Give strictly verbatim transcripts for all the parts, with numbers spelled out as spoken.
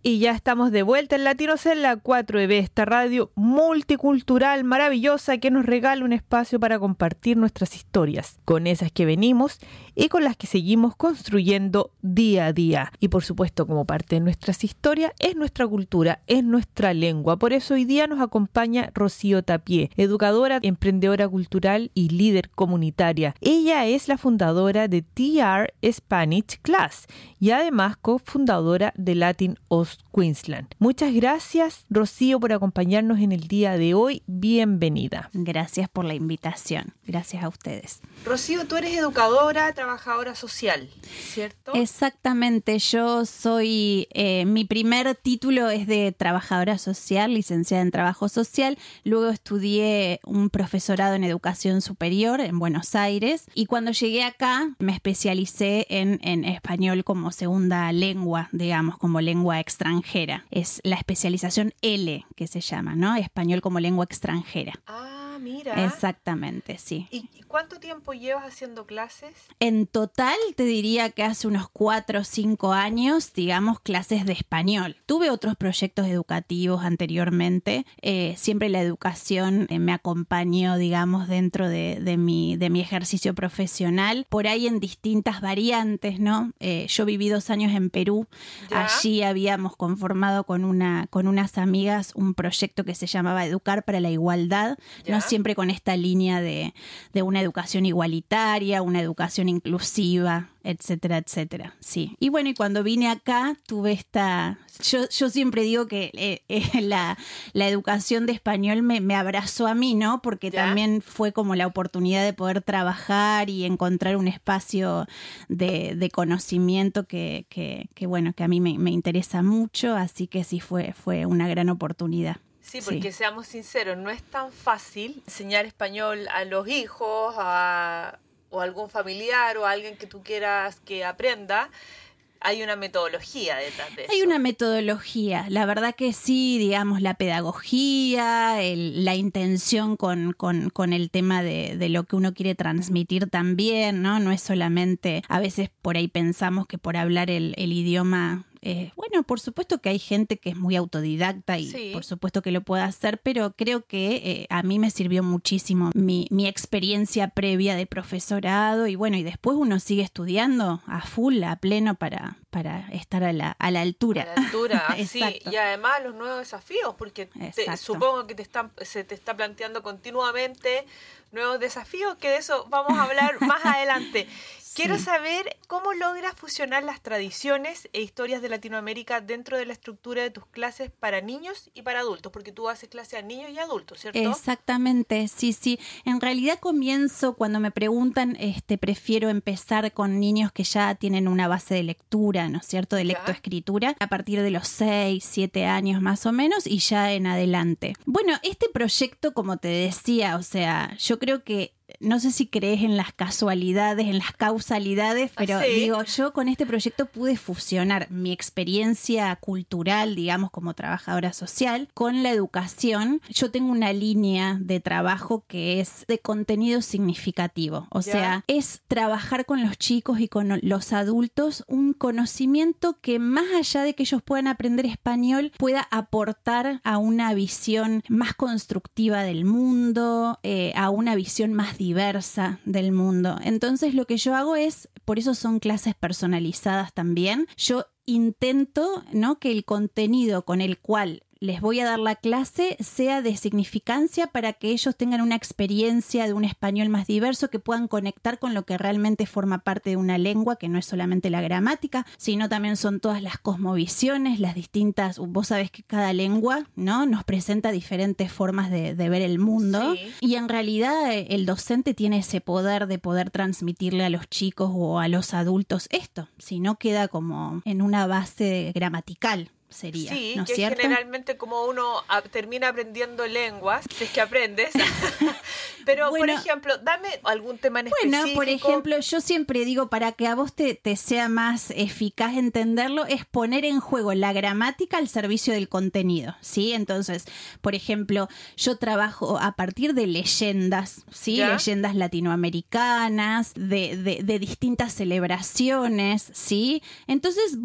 Y ya estamos de vuelta en Latinocel, la cuatro E B, esta radio multicultural maravillosa que nos regala un espacio para compartir nuestras historias, con esas que venimos y con las que seguimos construyendo día a día. Y por supuesto, como parte de nuestras historias, es nuestra cultura, es nuestra lengua. Por eso hoy día nos acompaña Rocío Tapié, educadora, emprendedora cultural y líder comunitaria. Ella es la fundadora de T R Spanish Class y además cofundadora de Latin Host Queensland. Muchas gracias, Rocío, por acompañarnos en el día de hoy. Bienvenida. Gracias por la invitación. Gracias a ustedes. Rocío, tú eres educadora, trabajadora social, ¿cierto? Exactamente. Yo soy, eh, mi primer título es de trabajadora social, licenciada en trabajo social. Luego estudié un profesorado en educación superior en Buenos Aires. Y cuando llegué acá me especialicé en, en español como segunda lengua, digamos, como lengua extranjera. Es la especialización L que se llama, ¿no? Español como lengua extranjera. Ah, mira. Exactamente, sí. ¿Y cuánto tiempo llevas haciendo clases? En total te diría que hace unos cuatro o cinco años, digamos, clases de español. Tuve otros proyectos educativos anteriormente. Eh, siempre la educación eh, me acompañó, digamos, dentro de, de, mi, de mi ejercicio profesional. Por ahí en distintas variantes, ¿no? Eh, yo viví dos años en Perú. ¿Ya? Allí habíamos conformado con, una, con unas amigas un proyecto que se llamaba Educar para la Igualdad. ¿Ya? No siempre con esta línea de, de una educación igualitaria, una educación inclusiva, etcétera, etcétera. Sí. Y bueno, y cuando vine acá tuve esta... Yo, yo siempre digo que eh, eh, la, la educación de español me, me abrazó a mí, ¿no? Porque ¿Ya? también fue como la oportunidad de poder trabajar y encontrar un espacio de, de conocimiento que, que, que, bueno, que a mí me, me interesa mucho. Así que sí, fue, fue una gran oportunidad. Sí, porque Sí. seamos sinceros, no es tan fácil enseñar español a los hijos a, o a algún familiar o a alguien que tú quieras que aprenda. Hay una metodología detrás de eso. Hay una metodología, la verdad que sí, digamos, la pedagogía, el, la intención con, con, con el tema de, de lo que uno quiere transmitir también, ¿no? No es solamente, a veces por ahí pensamos que por hablar el, el idioma... Eh, bueno, por supuesto que hay gente que es muy autodidacta y Sí. por supuesto que lo puede hacer, pero creo que eh, a mí me sirvió muchísimo mi, mi experiencia previa de profesorado y bueno, y después uno sigue estudiando a full, a pleno para, para estar a la, a la altura. A la altura, sí. Exacto. Y además los nuevos desafíos, porque te, Exacto. supongo que te están, se te está planteando continuamente nuevos desafíos, que de eso vamos a hablar más adelante. Quiero Sí. saber cómo logras fusionar las tradiciones e historias de Latinoamérica dentro de la estructura de tus clases para niños y para adultos, porque tú haces clases a niños y adultos, ¿cierto? Exactamente, sí, sí. En realidad comienzo, cuando me preguntan, este, prefiero empezar con niños que ya tienen una base de lectura, ¿no es cierto? De Ya. lectoescritura, a partir de los seis, siete años más o menos y ya en adelante. Bueno, este proyecto, como te decía, o sea, yo creo que no sé si crees en las casualidades, en las causalidades, pero ¿Ah, sí? digo, yo con este proyecto pude fusionar mi experiencia cultural, digamos, como trabajadora social, con la educación. Yo tengo una línea de trabajo que es de contenido significativo. O Ya. sea, es trabajar con los chicos y con los adultos un conocimiento que más allá de que ellos puedan aprender español, pueda aportar a una visión más constructiva del mundo, eh, a una visión más diversa del mundo. Entonces lo que yo hago es, por eso son clases personalizadas también, yo intento, ¿no?, que el contenido con el cual les voy a dar la clase sea de significancia para que ellos tengan una experiencia de un español más diverso, que puedan conectar con lo que realmente forma parte de una lengua, que no es solamente la gramática, sino también son todas las cosmovisiones, las distintas, vos sabés que cada lengua, ¿no?, nos presenta diferentes formas de, de ver el mundo. Sí. Y en realidad el docente tiene ese poder de poder transmitirle a los chicos o a los adultos esto, si no queda como en una base gramatical. Sería, Sí, ¿no es que cierto? generalmente como uno a, termina aprendiendo lenguas, si es que aprendes. Pero, Bueno, por ejemplo, dame algún tema en Bueno, específico. por ejemplo, yo siempre digo, para que a vos te, te sea más eficaz entenderlo, es poner en juego la gramática al servicio del contenido, ¿sí? Entonces, por ejemplo, yo trabajo a partir de leyendas, ¿sí? ¿Ya? Leyendas latinoamericanas, de, de, de distintas celebraciones, ¿sí? Entonces vos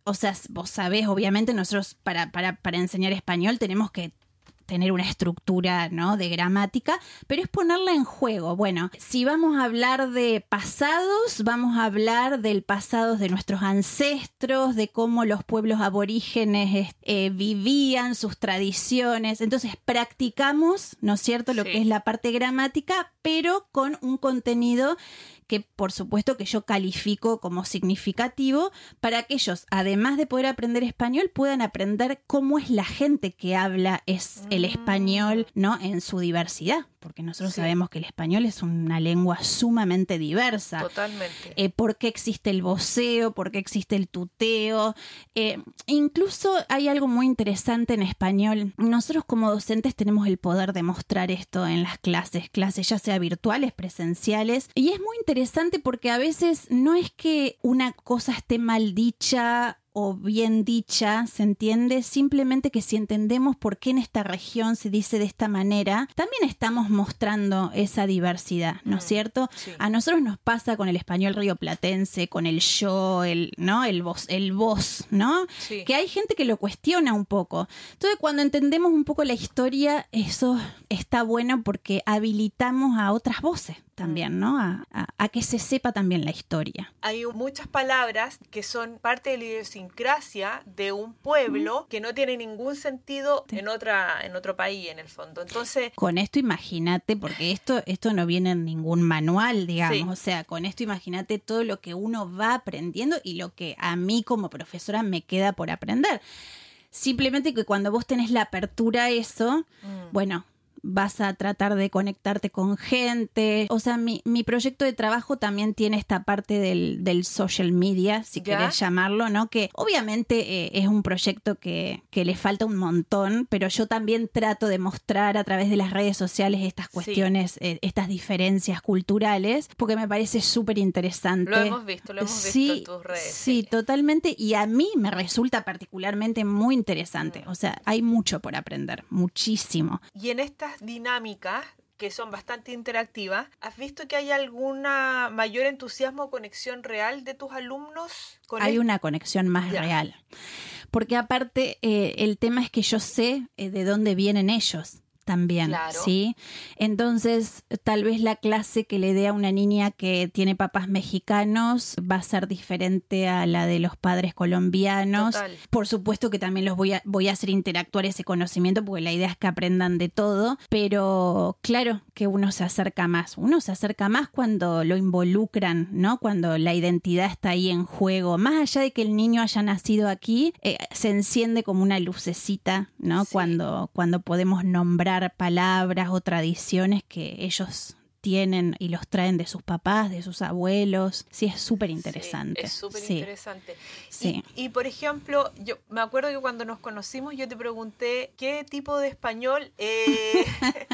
o sea, vos sabés, obviamente nosotros para, para, para enseñar español tenemos que tener una estructura, ¿no?, de gramática, pero es ponerla en juego. Bueno, si vamos a hablar de pasados, vamos a hablar del pasado de nuestros ancestros, de cómo los pueblos aborígenes eh, vivían, sus tradiciones. Entonces practicamos, ¿no es cierto?, lo sí. que es la parte gramática, pero con un contenido que por supuesto que yo califico como significativo para que ellos, además de poder aprender español, puedan aprender cómo es la gente que habla es el español, ¿no?, en su diversidad. Porque nosotros sí. sabemos que el español es una lengua sumamente diversa. Totalmente. Eh, ¿Por qué existe el voceo? ¿Por qué existe el tuteo? Eh, incluso hay algo muy interesante en español. Nosotros como docentes tenemos el poder de mostrar esto en las clases, clases ya sea virtuales, presenciales. Y es muy interesante porque a veces no es que una cosa esté mal dicha o bien dicha, ¿se entiende? Simplemente que si entendemos por qué en esta región se dice de esta manera, también estamos mostrando esa diversidad, ¿no es mm, cierto? Sí. A nosotros nos pasa con el español rioplatense, con el yo, el, ¿no?, el vos, el vos, ¿no? Sí. Que hay gente que lo cuestiona un poco. Entonces, cuando entendemos un poco la historia, eso está bueno porque habilitamos a otras voces también, ¿no? A, a, a que se sepa también la historia. Hay muchas palabras que son parte de la idiosincrasia de un pueblo mm. que no tiene ningún sentido en otra en otro país, en el fondo. Entonces, con esto imagínate, porque esto esto no viene en ningún manual, digamos, sí. o sea, con esto imagínate todo lo que uno va aprendiendo y lo que a mí como profesora me queda por aprender. Simplemente que cuando vos tenés la apertura a eso, mm. bueno, vas a tratar de conectarte con gente. O sea, mi, mi proyecto de trabajo también tiene esta parte del, del social media, si ¿Ya? querés llamarlo, ¿no? Que obviamente eh, es un proyecto que, que le falta un montón, pero yo también trato de mostrar a través de las redes sociales estas cuestiones, sí. eh, estas diferencias culturales, porque me parece súper interesante. Lo hemos visto, lo hemos sí, visto en tus redes. Sí, sí, totalmente. Y a mí me resulta particularmente muy interesante. Mm. O sea, hay mucho por aprender, muchísimo. Y en estas dinámicas que son bastante interactivas, ¿has visto que hay alguna mayor entusiasmo o conexión real de tus alumnos con Hay esto? Una conexión más ya. real. Porque aparte, eh, el tema es que yo sé eh, de dónde vienen ellos también, claro. ¿sí? Entonces, tal vez la clase que le dé a una niña que tiene papás mexicanos va a ser diferente a la de los padres colombianos. Total. Por supuesto que también los voy a, voy a hacer interactuar ese conocimiento porque la idea es que aprendan de todo, pero claro que uno se acerca más. Uno se acerca más cuando lo involucran, ¿no? Cuando la identidad está ahí en juego. Más allá de que el niño haya nacido aquí, eh, se enciende como una lucecita, ¿no? Sí. Cuando, cuando podemos nombrar palabras o tradiciones que ellos tienen y los traen de sus papás, de sus abuelos. Sí, es súper interesante. Sí, es súper sí. interesante. Sí. Y, y, por ejemplo, yo me acuerdo que cuando nos conocimos yo te pregunté qué tipo de español eh,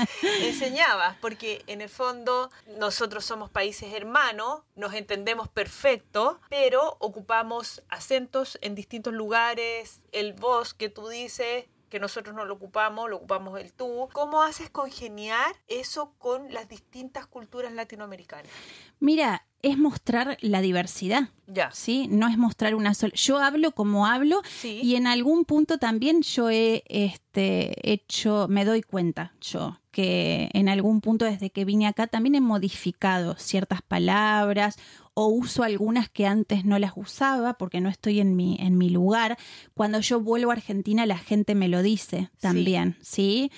enseñabas, porque en el fondo nosotros somos países hermanos, nos entendemos perfecto, pero ocupamos acentos en distintos lugares, el vos que tú dices, que nosotros no lo ocupamos, lo ocupamos el tú. ¿Cómo haces congeniar eso con las distintas culturas latinoamericanas? Mira, es mostrar la diversidad, ya. ¿sí? No es mostrar una sola... Yo hablo como hablo sí. y en algún punto también yo he este, hecho, me doy cuenta yo, que en algún punto desde que vine acá también he modificado ciertas palabras o uso algunas que antes no las usaba porque no estoy en mi, en mi lugar. Cuando yo vuelvo a Argentina la gente me lo dice también, ¿sí? ¿sí?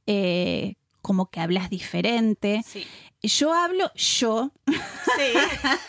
Eh, como que hablas diferente. Sí. Yo hablo yo. Sí.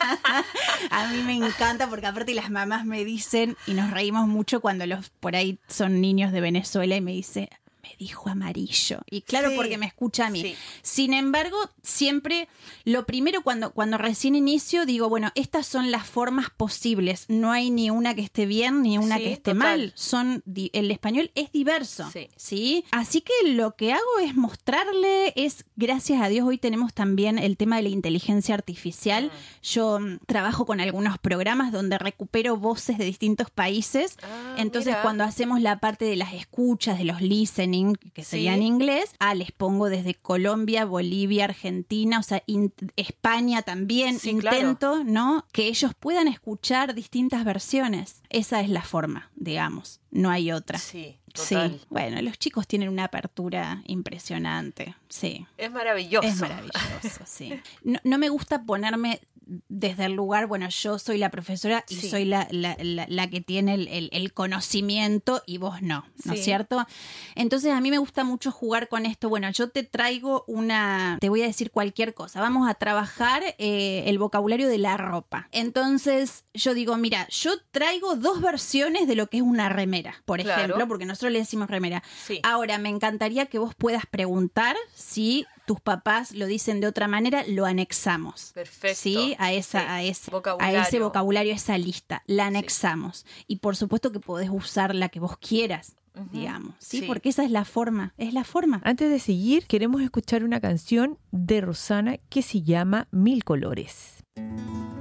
A mí me encanta porque aparte las mamás me dicen, y nos reímos mucho cuando los por ahí son niños de Venezuela y me dice... me dijo amarillo. Y claro, sí, porque me escucha a mí. Sí. Sin embargo, siempre lo primero cuando, cuando recién inicio digo, bueno, estas son las formas posibles. No hay ni una que esté bien ni una sí, que esté total. mal. Son, el español es diverso. Sí. ¿sí? Así que lo que hago es mostrarle, es, gracias a Dios, hoy tenemos también el tema de la inteligencia artificial. Mm. Yo mm, trabajo con algunos programas donde recupero voces de distintos países. Ah, Entonces, mira. cuando hacemos la parte de las escuchas, de los listening, listening, que sería Sí. en inglés, a les pongo desde Colombia, Bolivia, Argentina, o sea, in- España también, Sí, intento, ¿no? Que ellos puedan escuchar distintas versiones. Esa es la forma, digamos, no hay otra. Sí, Sí, total. bueno, los chicos tienen una apertura impresionante, sí. Es maravilloso. Es maravilloso, sí. No, no me gusta ponerme desde el lugar, bueno, yo soy la profesora y Sí. soy la, la, la, la que tiene el, el, el conocimiento y vos no, ¿no es Sí. cierto? Entonces a mí me gusta mucho jugar con esto. Bueno, yo te traigo una, te voy a decir cualquier cosa. Vamos a trabajar eh, el vocabulario de la ropa. Entonces yo digo, mira, yo traigo dos versiones de lo que es una remera, por Claro. ejemplo, porque nosotros le decimos remera. Sí. Ahora, me encantaría que vos puedas preguntar si tus papás lo dicen de otra manera, lo anexamos. Perfecto. ¿Sí? A, esa, Sí. a, ese, Vocabulario. a ese vocabulario, esa lista. La anexamos. Y por supuesto que podés usar la que vos quieras, Ujú. digamos. ¿sí? Sí. Porque esa es la forma. Es la forma. Antes de seguir, queremos escuchar una canción de Rosana que se llama Mil Colores.